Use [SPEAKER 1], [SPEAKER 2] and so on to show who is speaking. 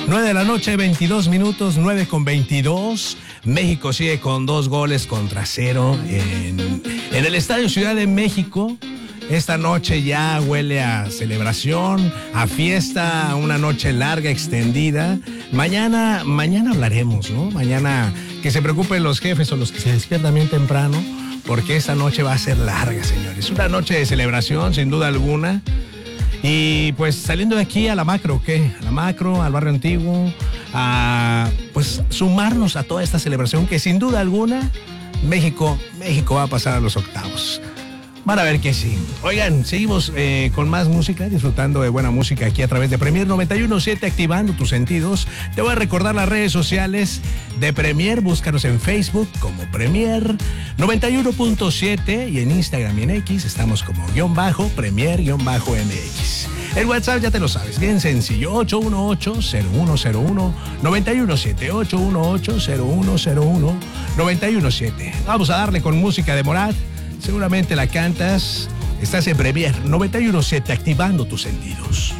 [SPEAKER 1] 9 de la noche, 22 minutos, 9:22. México sigue con 2-0 en el Estadio Ciudad de México. Esta noche ya huele a celebración, a fiesta, una noche larga, extendida. Mañana hablaremos, ¿no? Mañana que se preocupen los jefes o los que se despiertan bien temprano, porque esta noche va a ser larga, señores. Una noche de celebración, sin duda alguna. Y pues saliendo de aquí a la macro, ¿qué? A la macro, al barrio antiguo, a pues sumarnos a toda esta celebración que sin duda alguna México va a pasar a los octavos. Van a ver que sí. Oigan, seguimos con más música, disfrutando de buena música aquí a través de Premier 91.7, activando tus sentidos. Te voy a recordar las redes sociales de Premier. Búscanos en Facebook como Premier 91.7 y en Instagram y en X estamos como _Premier_MX. El WhatsApp ya te lo sabes, bien sencillo, 818-0101 917, 818-0101 917. Vamos a darle con música de Morat. Seguramente la cantas. Estás en Premier 91.7, activando tus sentidos.